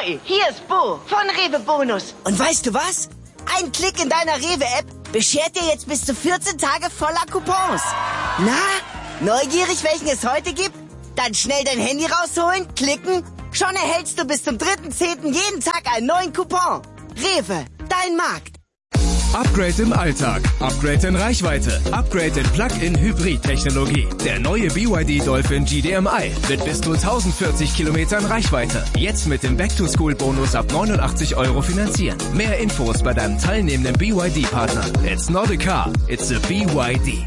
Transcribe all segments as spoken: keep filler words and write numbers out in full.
Hi, hier ist Bo von Rewe Bonus. Und weißt du was? Ein Klick in deiner Rewe-App beschert dir jetzt bis zu vierzehn Tage voller Coupons. Na, neugierig, welchen es heute gibt? Dann schnell dein Handy rausholen, klicken. Schon erhältst du bis zum dritten zehnten jeden Tag einen neuen Coupon. Rewe, dein Markt. Upgrade im Alltag, Upgrade in Reichweite, Upgrade in Plug-in-Hybrid-Technologie. Der neue B Y D Dolphin G D M I mit bis zu tausendvierzig Kilometern Reichweite. Jetzt mit dem Back-to-School-Bonus ab neunundachtzig Euro finanzieren. Mehr Infos bei deinem teilnehmenden B Y D-Partner. It's not a car, it's a B Y D.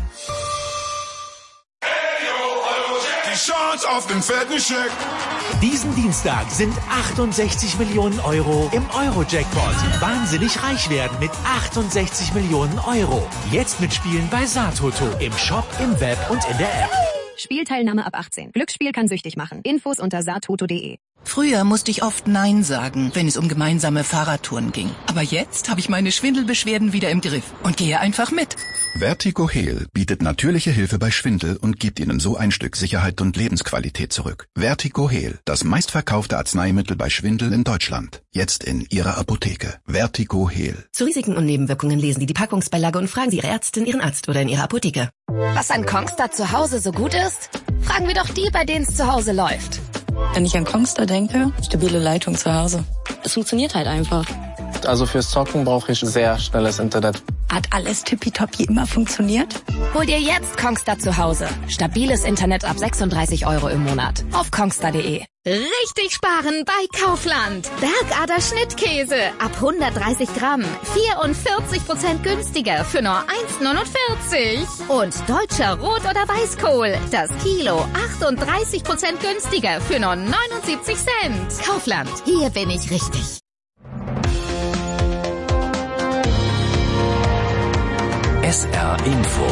Die Chance auf den fetten Scheck. Diesen Dienstag sind achtundsechzig Millionen Euro im Euro-Jackpot. Wahnsinnig reich werden mit achtundsechzig Millionen Euro. Jetzt mitspielen bei Satoto. Im Shop, im Web und in der App. Spielteilnahme ab achtzehn. Glücksspiel kann süchtig machen. Infos unter satoto punkt de. Früher musste ich oft Nein sagen, wenn es um gemeinsame Fahrradtouren ging. Aber jetzt habe ich meine Schwindelbeschwerden wieder im Griff und gehe einfach mit. Vertigo Heal bietet natürliche Hilfe bei Schwindel und gibt Ihnen so ein Stück Sicherheit und Lebensqualität zurück. Vertigo Heal, das meistverkaufte Arzneimittel bei Schwindel in Deutschland. Jetzt in Ihrer Apotheke. Vertigo Heal. Zu Risiken und Nebenwirkungen lesen Sie die Packungsbeilage und fragen Sie Ihre Ärztin, Ihren Arzt oder in Ihrer Apotheke. Was an Kongstar zu Hause so gut ist? Fragen wir doch die, bei denen es zu Hause läuft. Wenn ich an Kongstar denke, stabile Leitung zu Hause. Es funktioniert halt einfach. Also fürs Zocken brauche ich sehr schnelles Internet. Hat alles tippitoppi immer funktioniert? Hol dir jetzt Kongstar zu Hause. Stabiles Internet ab sechsunddreißig Euro im Monat. Auf kongstar punkt de. Richtig sparen bei Kaufland. Bergader Schnittkäse ab hundertdreißig Gramm. vierundvierzig Prozent günstiger für nur eins neunundvierzig. Und deutscher Rot- oder Weißkohl. Das Kilo achtunddreißig Prozent günstiger für nur neunundsiebzig Cent. Kaufland. Hier bin ich richtig. S R Info.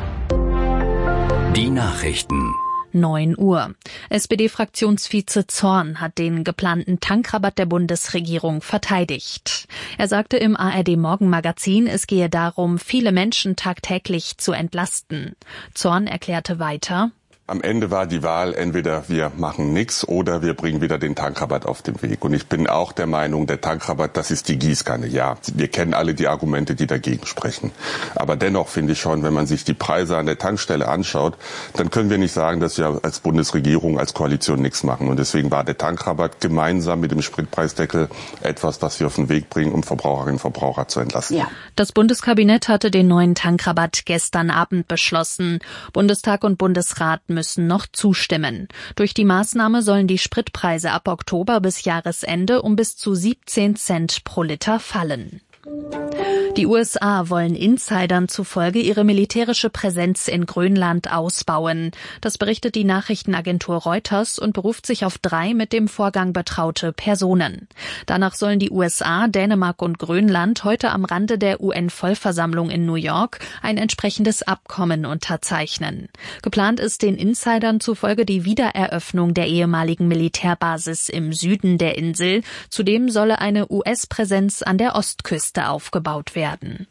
Die Nachrichten. neun Uhr. S P D-Fraktionsvize Zorn hat den geplanten Tankrabatt der Bundesregierung verteidigt. Er sagte im A R D-Morgenmagazin, es gehe darum, viele Menschen tagtäglich zu entlasten. Zorn erklärte weiter: Am Ende war die Wahl, entweder wir machen nichts oder wir bringen wieder den Tankrabatt auf den Weg. Und ich bin auch der Meinung, der Tankrabatt, das ist die Gießkanne. Ja, wir kennen alle die Argumente, die dagegen sprechen. Aber dennoch finde ich schon, wenn man sich die Preise an der Tankstelle anschaut, dann können wir nicht sagen, dass wir als Bundesregierung, als Koalition nichts machen. Und deswegen war der Tankrabatt gemeinsam mit dem Spritpreisdeckel etwas, was wir auf den Weg bringen, um Verbraucherinnen und Verbraucher zu entlasten. Ja. Das Bundeskabinett hatte den neuen Tankrabatt gestern Abend beschlossen. Bundestag und Bundesrat müssen noch zustimmen. Durch die Maßnahme sollen die Spritpreise ab Oktober bis Jahresende um bis zu siebzehn Cent pro Liter fallen. Die U S A wollen Insidern zufolge ihre militärische Präsenz in Grönland ausbauen. Das berichtet die Nachrichtenagentur Reuters und beruft sich auf drei mit dem Vorgang betraute Personen. Danach sollen die U S A, Dänemark und Grönland heute am Rande der U N-Vollversammlung in New York ein entsprechendes Abkommen unterzeichnen. Geplant ist den Insidern zufolge die Wiedereröffnung der ehemaligen Militärbasis im Süden der Insel. Zudem solle eine U S-Präsenz an der Ostküste aufgebaut werden.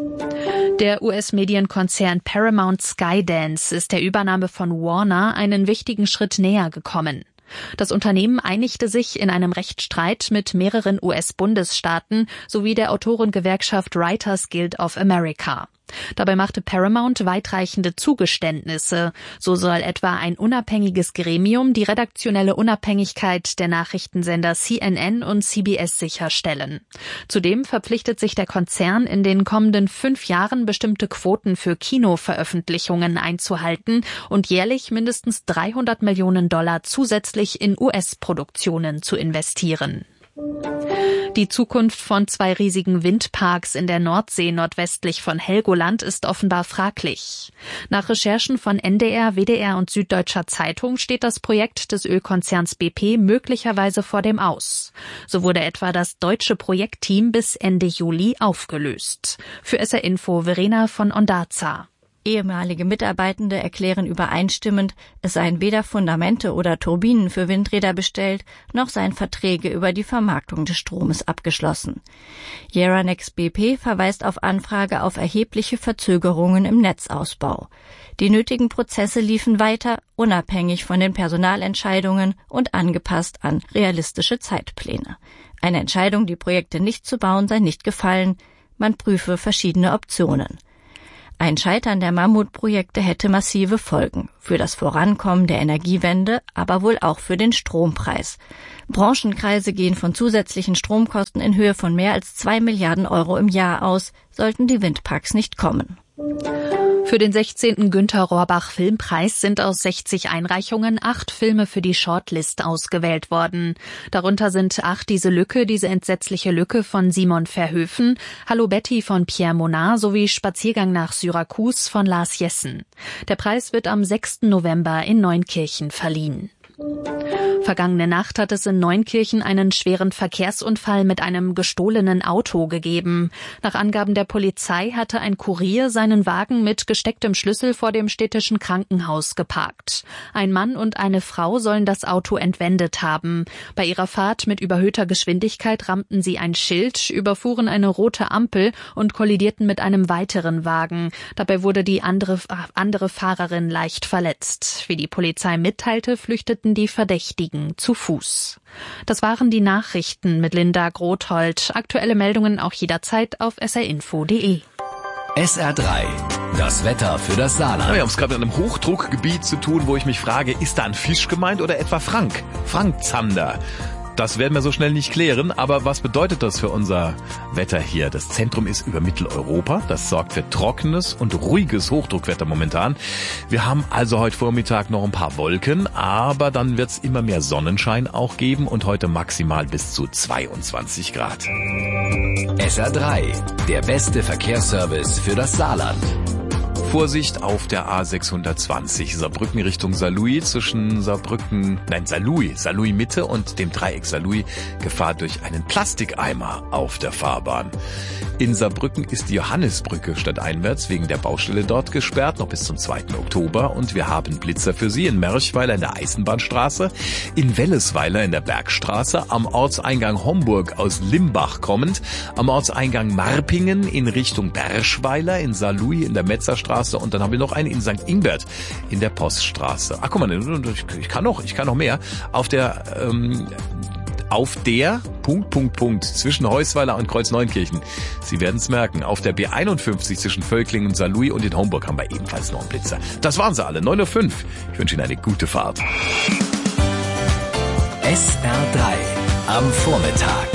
Der U S-Medienkonzern Paramount Skydance ist der Übernahme von Warner einen wichtigen Schritt näher gekommen. Das Unternehmen einigte sich in einem Rechtsstreit mit mehreren U S-Bundesstaaten sowie der Autorengewerkschaft Writers Guild of America. Dabei machte Paramount weitreichende Zugeständnisse. So soll etwa ein unabhängiges Gremium die redaktionelle Unabhängigkeit der Nachrichtensender C N N und C B S sicherstellen. Zudem verpflichtet sich der Konzern in den kommenden fünf Jahren bestimmte Quoten für Kinoveröffentlichungen einzuhalten und jährlich mindestens dreihundert Millionen Dollar zusätzlich in U S-Produktionen zu investieren. Die Zukunft von zwei riesigen Windparks in der Nordsee nordwestlich von Helgoland ist offenbar fraglich. Nach Recherchen von N D R, W D R und Süddeutscher Zeitung steht das Projekt des Ölkonzerns B P möglicherweise vor dem Aus. So wurde etwa das deutsche Projektteam bis Ende Juli aufgelöst. Für S R Info Verena von Ondarza. Ehemalige Mitarbeitende erklären übereinstimmend, es seien weder Fundamente oder Turbinen für Windräder bestellt, noch seien Verträge über die Vermarktung des Stromes abgeschlossen. Yaranex B P verweist auf Anfrage auf erhebliche Verzögerungen im Netzausbau. Die nötigen Prozesse liefen weiter, unabhängig von den Personalentscheidungen und angepasst an realistische Zeitpläne. Eine Entscheidung, die Projekte nicht zu bauen, sei nicht gefallen. Man prüfe verschiedene Optionen. Ein Scheitern der Mammutprojekte hätte massive Folgen für das Vorankommen der Energiewende, aber wohl auch für den Strompreis. Branchenkreise gehen von zusätzlichen Stromkosten in Höhe von mehr als zwei Milliarden Euro im Jahr aus, sollten die Windparks nicht kommen. Für den sechzehnten Günter Rohrbach Filmpreis sind aus sechzig Einreichungen acht Filme für die Shortlist ausgewählt worden. Darunter sind Ach, diese Lücke, diese entsetzliche Lücke von Simon Verhoeven, Hallo Betty von Pierre Monard sowie Spaziergang nach Syrakus von Lars Jessen. Der Preis wird am sechsten November in Neunkirchen verliehen. Vergangene Nacht hat es in Neunkirchen einen schweren Verkehrsunfall mit einem gestohlenen Auto gegeben. Nach Angaben der Polizei hatte ein Kurier seinen Wagen mit gestecktem Schlüssel vor dem städtischen Krankenhaus geparkt. Ein Mann und eine Frau sollen das Auto entwendet haben. Bei ihrer Fahrt mit überhöhter Geschwindigkeit rammten sie ein Schild, überfuhren eine rote Ampel und kollidierten mit einem weiteren Wagen. Dabei wurde die andere, andere Fahrerin leicht verletzt. Wie die Polizei mitteilte, flüchteten die Verdächtigen zu Fuß. Das waren die Nachrichten mit Linda Grothold. Aktuelle Meldungen auch jederzeit auf s r info punkt d e. S R drei, das Wetter für das Saarland. Wir haben es gerade mit einem Hochdruckgebiet zu tun, wo ich mich frage, ist da ein Fisch gemeint oder etwa Frank? Frank Zander. Das werden wir so schnell nicht klären, aber was bedeutet das für unser Wetter hier? Das Zentrum ist über Mitteleuropa, das sorgt für trockenes und ruhiges Hochdruckwetter momentan. Wir haben also heute Vormittag noch ein paar Wolken, aber dann wird es immer mehr Sonnenschein auch geben und heute maximal bis zu zweiundzwanzig Grad. S R drei, der beste Verkehrsservice für das Saarland. Vorsicht auf der A sechshundertzwanzig, Saarbrücken Richtung Saarlouis, zwischen Saarbrücken, nein, Saarlouis, Saarlouis Mitte und dem Dreieck Saarlouis, Gefahr durch einen Plastikeimer auf der Fahrbahn. In Saarbrücken ist die Johannisbrücke stadteinwärts wegen der Baustelle dort gesperrt, noch bis zum zweiten Oktober. Und wir haben Blitzer für Sie in Mörchweiler in der Eisenbahnstraße, in Wellesweiler in der Bergstraße, am Ortseingang Homburg aus Limbach kommend, am Ortseingang Marpingen in Richtung Berschweiler, in Saarlouis in der Metzerstraße und dann haben wir noch eine in Sankt Ingbert in der Poststraße. Ach guck mal, ich kann noch, ich kann noch mehr. Auf der, ähm, auf der, Punkt, Punkt, Punkt, zwischen Heusweiler und Kreuzneunkirchen. Sie werden es merken, auf der B einundfünfzig zwischen Völklingen und Saarlouis und in Homburg haben wir ebenfalls noch einen Blitzer. Das waren sie alle, neun Uhr fünf. Ich wünsche Ihnen eine gute Fahrt. S R drei am Vormittag.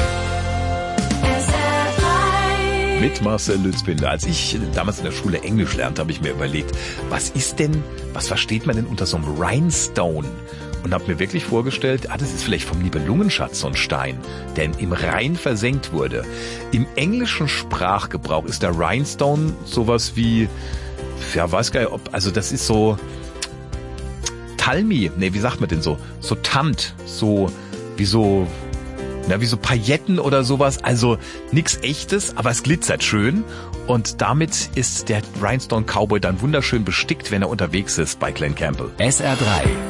Mit Marcel Lützbinder. Als ich damals in der Schule Englisch lernte, habe ich mir überlegt, was ist denn, was versteht man denn unter so einem Rhinestone? Und habe mir wirklich vorgestellt, ah, das ist vielleicht vom Nibelungenschatz so ein Stein, der im Rhein versenkt wurde. Im englischen Sprachgebrauch ist der Rhinestone sowas wie, ja, weiß gar nicht, ob, also das ist so Talmi, nee, wie sagt man denn so? So Tand, so, wie so, ja, wie so Pailletten oder sowas, also nichts Echtes, aber es glitzert schön und damit ist der Rhinestone Cowboy dann wunderschön bestickt, wenn er unterwegs ist bei Glen Campbell. S R drei